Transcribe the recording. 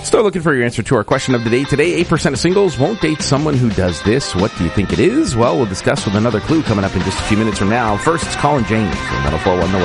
Still looking for your answer to our question of the day today. 8% of singles won't date someone who does this. What do you think it is? Well, we'll discuss with another clue coming up in just a few minutes from now. First, it's Colin James from Metal 411 The